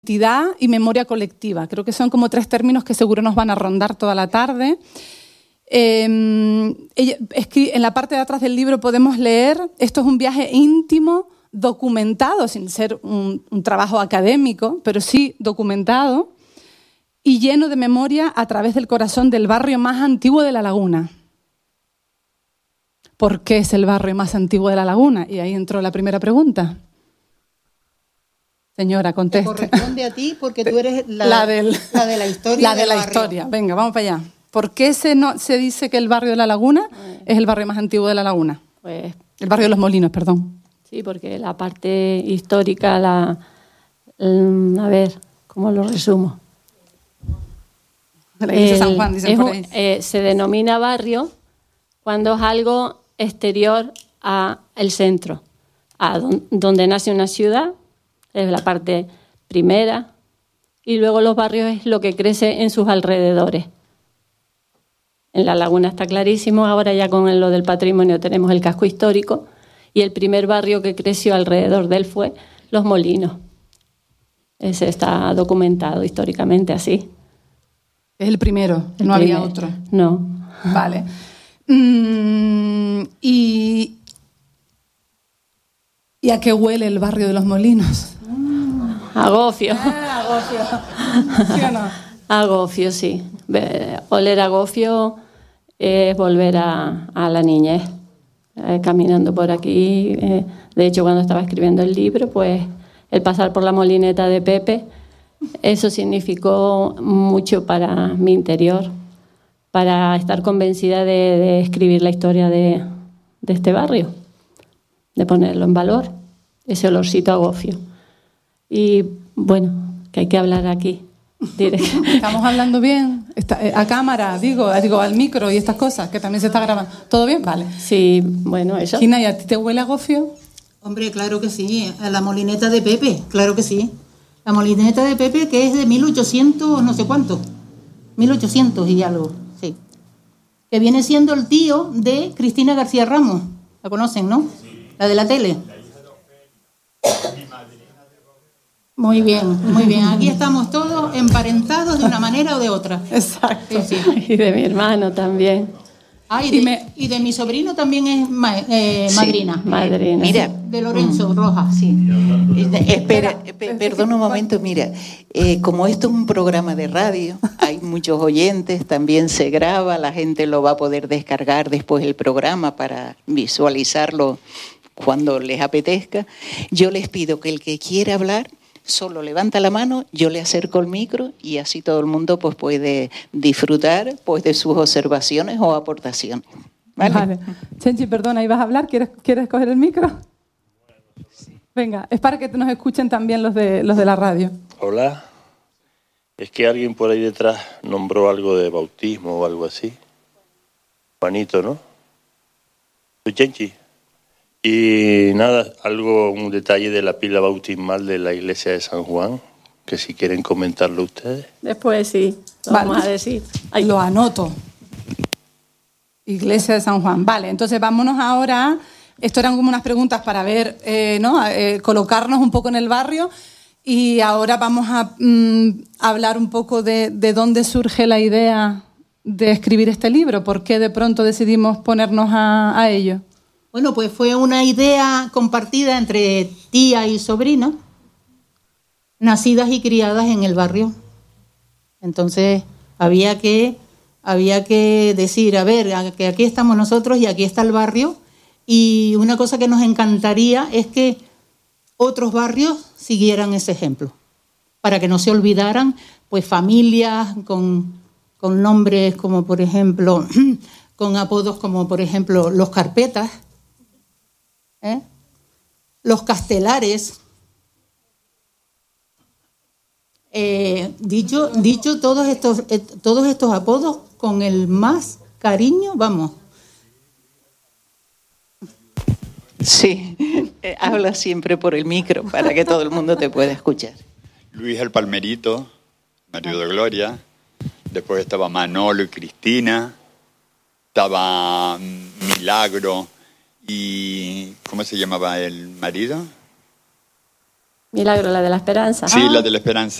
identidad y memoria colectiva. Creo que son como tres términos que seguro nos van a rondar toda la tarde. En la parte de atrás del libro podemos leer: esto es un viaje íntimo, documentado, sin ser un trabajo académico, pero sí documentado, y lleno de memoria a través del corazón del barrio más antiguo de La Laguna. ¿Por qué es el barrio más antiguo de La Laguna? Y ahí entró la primera pregunta. Señora, conteste. Te corresponde a ti porque tú eres la de la historia. La de la historia. Venga, vamos para allá. ¿Por qué se dice que el barrio de La Laguna es el barrio más antiguo de La Laguna? Pues, el barrio de Los Molinos, perdón. Sí, porque la parte histórica, a ver, ¿cómo lo resumo? La iglesia de San Juan, dicen por ahí. Se denomina barrio cuando es algo exterior al centro, donde nace una ciudad, es la parte primera, y luego los barrios es lo que crece en sus alrededores. En La Laguna está clarísimo, ahora ya con lo del patrimonio tenemos el casco histórico, y el primer barrio que creció alrededor de él fue Los Molinos. Ese está documentado históricamente así. Es el primero, no había otro. No. Vale. ¿Y a qué huele el barrio de Los Molinos? A gofio. A gofio. ¿Sí o no? A gofio, sí. Oler a gofio es volver a la niñez. Caminando por aquí. De hecho, cuando estaba escribiendo el libro, pues el pasar por la molineta de Pepe, eso significó mucho para mi interior, para estar convencida de escribir la historia de este barrio, de ponerlo en valor, ese olorcito a gofio. Y bueno, que hay que hablar aquí. Estamos hablando bien, a cámara, digo al micro y estas cosas, que también se está grabando. ¿Todo bien? Vale. Sí, bueno, eso. Gina, ¿y a ti te huele a gofio? Hombre, claro que sí, a la molineta de Pepe, claro que sí. La molineta de Pepe, que es de 1800, no sé cuánto, 1800 y algo, sí. Que viene siendo el tío de Cristina García Ramos. La conocen, ¿no? La de la tele. Muy bien, muy bien. Aquí estamos todos emparentados de una manera o de otra. Exacto. Sí, sí. Y de mi hermano también. Ah, y de mi sobrino también es madrina. Sí, madrina. Mira, de Lorenzo Rojas. Sí. Espera, perdona un momento, mira, como esto es un programa de radio, hay muchos oyentes, también se graba, la gente lo va a poder descargar después el programa para visualizarlo cuando les apetezca. Yo les pido que el que quiera hablar solo levanta la mano, yo le acerco el micro y así todo el mundo pues puede disfrutar pues de sus observaciones o aportaciones. Vale. Chenchi, perdona, ¿ibas a hablar? ¿Quieres coger el micro? Venga, es para que nos escuchen también los de la radio. Hola. Es que alguien por ahí detrás nombró algo de bautismo o algo así. Juanito, ¿no? Soy Chenchi. Y nada, un detalle de la pila bautismal de la iglesia de San Juan, que si quieren comentarlo ustedes. Después sí, lo vamos a decir. Ahí. Lo anoto. Iglesia de San Juan. Vale, entonces vámonos ahora. Esto eran como unas preguntas para ver, colocarnos un poco en el barrio. Y ahora vamos a hablar un poco de dónde surge la idea de escribir este libro. ¿Por qué de pronto decidimos ponernos a ello? Bueno, pues fue una idea compartida entre tía y sobrina, nacidas y criadas en el barrio. Entonces había que decir, a ver, que aquí estamos nosotros y aquí está el barrio. Y una cosa que nos encantaría es que otros barrios siguieran ese ejemplo, para que no se olvidaran pues familias con nombres como por ejemplo, con apodos como por ejemplo los Carpetas, los Castelares, dicho todos estos apodos con el más cariño, vamos. Sí, habla siempre por el micro para que todo el mundo te pueda escuchar. Luis el Palmerito, marido de Gloria. Después estaba Manolo y Cristina. Estaba Milagro y... ¿Cómo se llamaba el marido? Milagro, la de la esperanza. Sí, la de la esperanza.